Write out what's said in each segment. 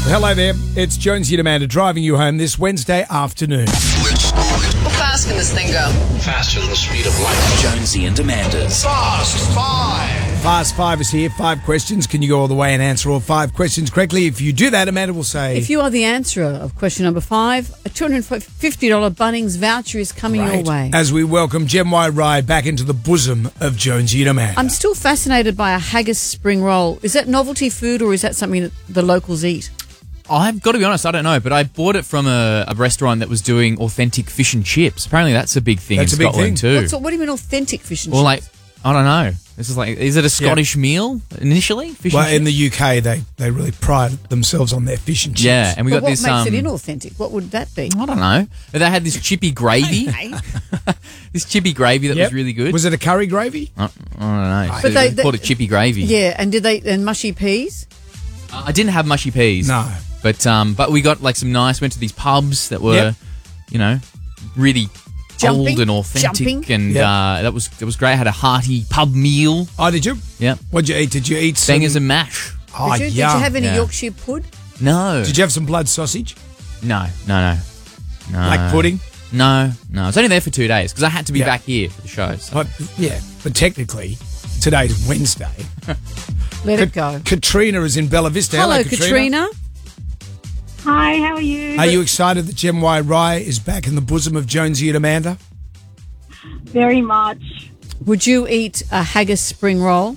Hello there. It's Jonesy and Amanda driving you home this Wednesday afternoon. How fast can this thing go? Faster than the speed of light. Jonesy and Amanda's Fast Five. Fast Five is here. 5 questions. Can you go all the way and answer all 5 questions correctly? If you do that, Amanda will say... If you are the answerer of question number 5, a $250 Bunnings voucher is coming your way. As we welcome Gem Y Rye back into the bosom of Jonesy and Amanda. I'm still fascinated by a haggis spring roll. Is that novelty food or is that something that the locals eat? I've got to be honest, I don't know, but I bought it from a restaurant that was doing authentic fish and chips. Apparently that's a big thing That's in a big Scotland thing. too. What do you mean authentic fish and Well, chips? like, I don't know. This is like, is it a Scottish meal initially? Fish Well, and in chips? the UK, they really pride themselves on their fish and chips. Yeah, and we But got what this. makes it inauthentic? What would that be? I don't know. But they had this chippy gravy. This chippy gravy that was really good. Was it a curry gravy? I don't know. But They they- called it chippy gravy. Yeah, and mushy peas? I didn't have mushy peas. No. But we got like some nice. Went to these pubs that were, really Jumping, old and authentic, jumping. and that was great. I had a hearty pub meal. Oh, did you? Yeah, What'd you eat? Did you eat some... bangers and mash. Oh, Did you yum. have any Yeah. Yorkshire pud? No, Did you have some blood sausage? no. Like pudding? No. I was only there for 2 days because I had to be Yeah. back here for the show. So. But technically, today's Wednesday. Let it go. Katrina is in Bella Vista. Hello, Katrina. Hi, how are you? Are you excited that Gem Y Rye is back in the bosom of Jonesy and Amanda? Very much. Would you eat a haggis spring roll?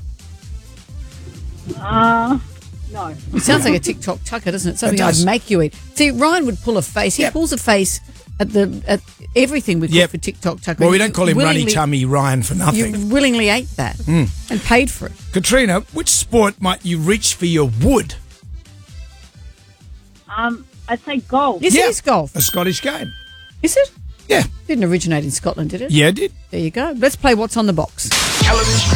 No. It sounds like a TikTok chucker, doesn't it? Something It does. I'd make you eat. See, Ryan would pull a face. He Yep. pulls a face at everything we cook Yep. for TikTok chucker. Well, we don't call him Runny Willingly- Tummy Ryan for You nothing. willingly ate that and paid for it. Katrina, which sport might you reach for your wood? I'd say golf. Yes, Yeah. it is golf. A Scottish game. Is it? Yeah. Didn't originate in Scotland, did it? Yeah, it did. There you go. Let's play What's on the Box. Television.